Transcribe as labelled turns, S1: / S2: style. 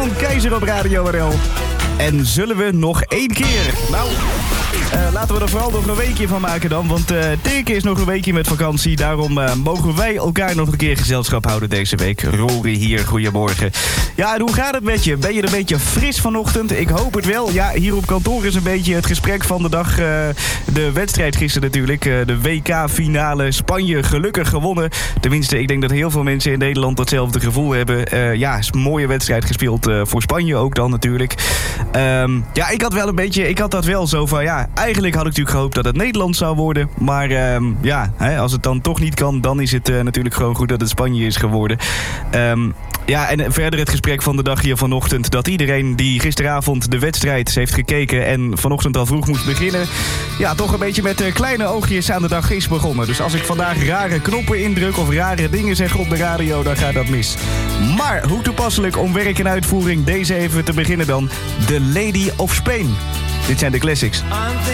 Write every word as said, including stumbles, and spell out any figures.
S1: Keizer op Radio R L. En zullen we nog één keer? Nou, uh, laten we er vooral nog een weekje van maken dan. Want uh, Teke is nog een weekje met vakantie. Daarom uh, mogen wij elkaar nog een keer gezelschap houden deze week. Rory hier, goedemorgen. Ja, en hoe gaat het met je? Ben je een beetje fris vanochtend? Ik hoop het wel. Ja, hier op kantoor is een beetje het gesprek van de dag. Uh, de wedstrijd gisteren natuurlijk. Uh, de W K-finale. Spanje gelukkig gewonnen. Tenminste, ik denk dat heel veel mensen in Nederland datzelfde gevoel hebben. Uh, ja, is een mooie wedstrijd gespeeld uh, voor Spanje ook dan natuurlijk. Um, ja, ik had wel een beetje, ik had dat wel zo van, ja, eigenlijk had ik natuurlijk gehoopt dat het Nederland zou worden. Maar um, ja, hè, als het dan toch niet kan, dan is het uh, natuurlijk gewoon goed dat het Spanje is geworden. Um, ja, en verder het gesprek van de dag hier vanochtend, dat iedereen die gisteravond de wedstrijd heeft gekeken en vanochtend al vroeg moest beginnen, ja, toch een beetje met uh, kleine oogjes aan de dag is begonnen. Dus als ik vandaag rare knoppen indruk of rare dingen zeg op de radio, dan gaat dat mis. Maar hoe toepasselijk om werk en uitvoering deze even te beginnen dan. The Lady of Spain. Dit zijn de classics.